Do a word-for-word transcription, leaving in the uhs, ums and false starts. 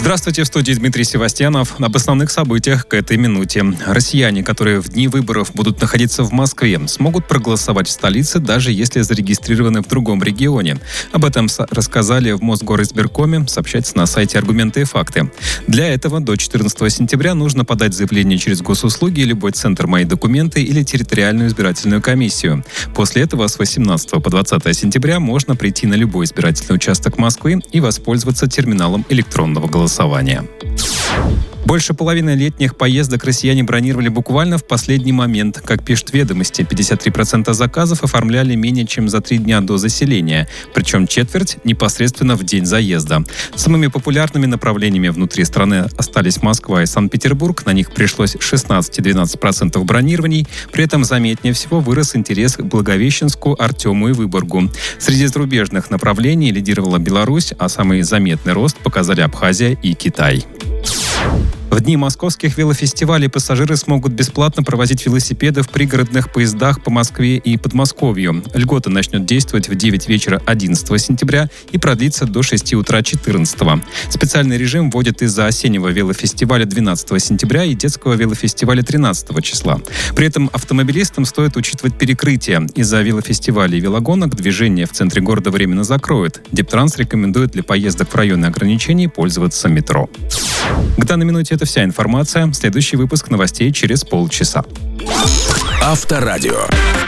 Здравствуйте, в студии Дмитрий Севастьянов. Об основных событиях к этой минуте. Россияне, которые в дни выборов будут находиться в Москве, смогут проголосовать в столице, даже если зарегистрированы в другом регионе. Об этом рассказали в Мосгоризбиркоме, сообщается на сайте «Аргументы и факты». Для этого до четырнадцатого сентября нужно подать заявление через госуслуги, любой центр «Мои документы» или территориальную избирательную комиссию. После этого с восемнадцатого по двадцатое сентября можно прийти на любой избирательный участок Москвы и воспользоваться терминалом электронного голосования. Голосования. Больше половины летних поездок россияне бронировали буквально в последний момент. Как пишут «Ведомости», пятьдесят три процента заказов оформляли менее чем за три дня до заселения, причем четверть непосредственно в день заезда. Самыми популярными направлениями внутри страны остались Москва и Санкт-Петербург. На них пришлось шестнадцать-двенадцать процентов бронирований. При этом заметнее всего вырос интерес к Благовещенску, Артему и Выборгу. Среди зарубежных направлений лидировала Беларусь, а самый заметный рост показали Абхазия и Китай. В дни московских велофестивалей пассажиры смогут бесплатно провозить велосипеды в пригородных поездах по Москве и Подмосковью. Льгота начнет действовать в девять вечера одиннадцатого сентября и продлится до шести утра четырнадцатого. Специальный режим вводят из-за осеннего велофестиваля двенадцатого сентября и детского велофестиваля тринадцатого числа. При этом автомобилистам стоит учитывать перекрытие. Из-за велофестивалей и велогонок движение в центре города временно закроют. Дептранс рекомендует для поездок в районы ограничений пользоваться метро. К данной минуте это вся информация. Следующий выпуск новостей через полчаса. Авторадио.